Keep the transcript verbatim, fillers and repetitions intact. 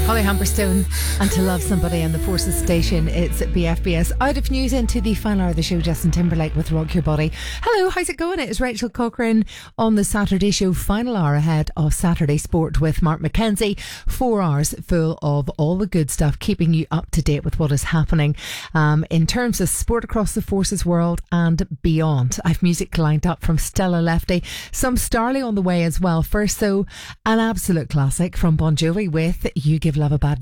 Holly Humberstone and To Love Somebody on the Forces station. It's B F B S. Out of news into the final hour of the show, Justin Timberlake with Rock Your Body. Hello, how's it going? It's Rachel Cochrane on the Saturday show. Final hour ahead of Saturday Sport with Mark McKenzie. Four hours full of all the good stuff, keeping you up to date with what is happening um, in terms of sport across the Forces world and beyond. I've music lined up from Stella Lefty, some Starley on the way as well. First, though, an absolute classic from Bon Jovi with You Give Love a Bad